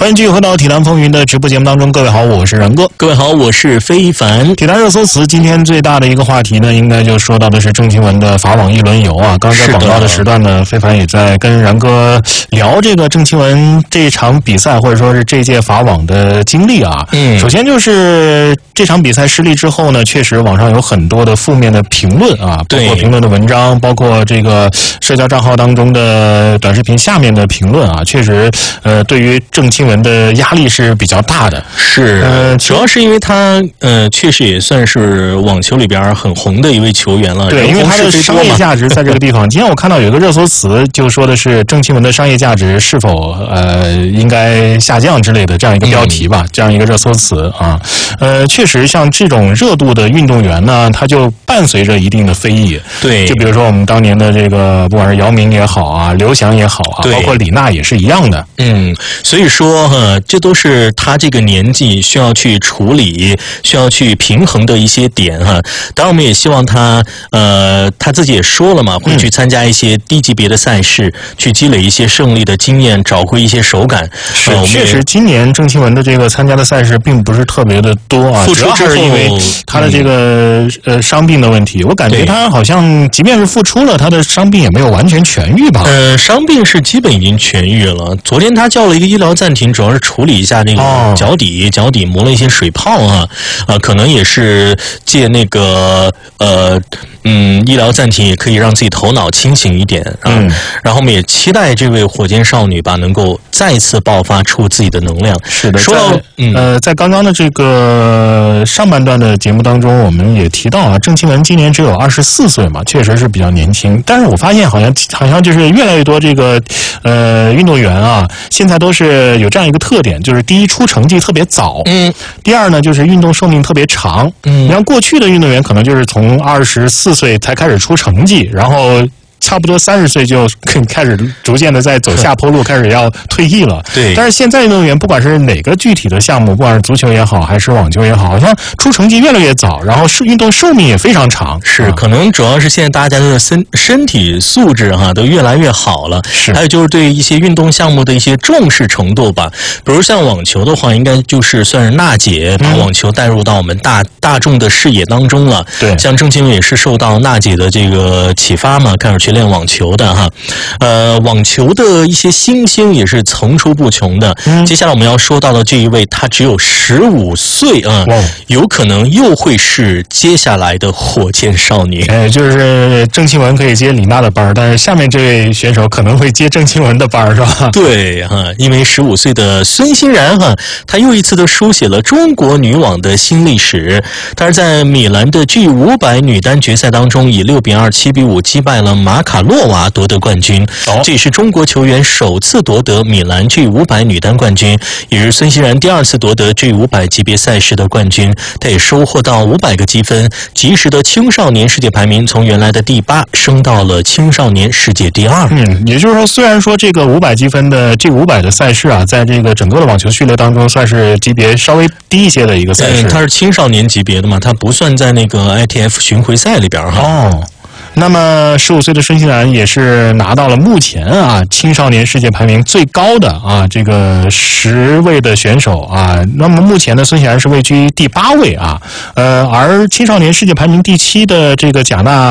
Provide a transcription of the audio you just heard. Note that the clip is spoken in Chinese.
欢迎继续回到体坛风云的直播节目当中，各位好，我是然哥， 各位好，我是非凡。 体坛热搜词今天最大的一个话题呢，应该就说到的是郑钦文的法网一轮游啊。刚才广告的时段呢，非凡也在跟然哥聊这个郑钦文这场比赛或者说是这届法网的经历啊。首先就是这场比赛失利之后呢，确实网上有很多的负面的评论啊，包括评论的文章，包括这个社交账号当中的短视频下面的评论啊，确实对于郑钦文的压力是比较大的。 是主要是因为他确实也算是网球里边很红的一位球员了。 对，因为他的商业价值在这个地方。今天我看到有一个热搜词，就说的是郑钦文的商业价值是否应该下降之类的这样一个标题吧，这样一个热搜词啊。确实像这种热度的运动员呢，他就伴随着一定的非议。 对， 就比如说我们当年的这个不管是姚明也好啊，刘翔也好啊，包括李娜也是一样的。 所以说这都是他这个年纪需要去处理、需要去平衡的一些点哈。当然，我们也希望他自己也说了嘛，会去参加一些低级别的赛事，去积累一些胜利的经验，找回一些手感。 是，确实今年郑钦文的这个参加的赛事并不是特别的多啊，主要还是因为他的这个伤病的问题。我感觉他好像即便是复出了，他的伤病也没有完全痊愈吧？ 伤病是基本已经痊愈了。昨天他叫了一个医疗暂停，主要是处理一下那个脚底磨了一些水泡啊，可能也是借那个医疗暂停也可以让自己头脑清醒一点啊。然后我们也期待这位火箭少女吧能够再次爆发出自己的能量。 是的，说到在刚刚的这个上半段的节目当中，我们也提到啊，郑钦文今年只有24岁嘛，确实是比较年轻。但是我发现好像就是越来越多这个运动员啊，现在都是有这样一个特点，就是第一出成绩特别早，第二呢就是运动寿命特别长。你像过去的运动员可能就是从24岁才开始出成绩，然后差不多30岁就开始逐渐的在走下坡路，开始要退役了。 对， 但是现在运动员不管是哪个具体的项目，不管是足球也好，还是网球也好，好像出成绩越来越早，然后运动寿命也非常长。 是，可能主要是现在大家的身体素质都越来越好了。 是， 还有就是对一些运动项目的一些重视程度吧。比如像网球的话，应该就是算是娜姐把网球带入到我们大众的视野当中了。 对， 像郑钦文也是受到娜姐的这个启发嘛，开始去练网球的哈。网球的一些新星也是层出不穷的。接下来我们要说到的这一位，他只有15岁啊，有可能又会是接下来的火箭少女。 就是郑钦文可以接李娜的班，但是下面这位选手可能会接郑钦文的班，是吧？ 对因为15岁的孙欣然她又一次的书写了中国女网的新历史。她是在米兰的 G500 女单决赛当中以6-2、7-5击败了马卡洛娃夺得冠军。这也是中国球员首次夺得米兰 G500 女单冠军，也是孙欣然第2次夺得 G500 级别赛事的冠军。她也收获到500个积分，及时的青少年世界排名从原来的第8升到了青少年世界第2。 也就是说，虽然说这个500积分的 G500 的赛事啊，在这个整个的网球序列当中算是级别稍微低一些的一个赛事。 它是青少年级别的嘛，它不算在那个 ITF 巡回赛里边那么15岁的孙欣然也是拿到了目前青少年世界排名最高的这个10位的选手啊。那么目前呢，孙欣然是位居第8位而青少年世界排名第7的这个贾纳